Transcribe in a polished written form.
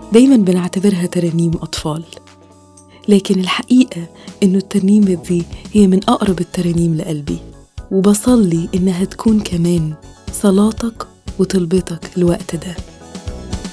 دايما بنعتبرها ترانيم أطفال، لكن الحقيقة إنه الترنيمة دي هي من أقرب الترانيم لقلبي، وبصلي إنها تكون كمان صلاتك وطلبتك الوقت ده.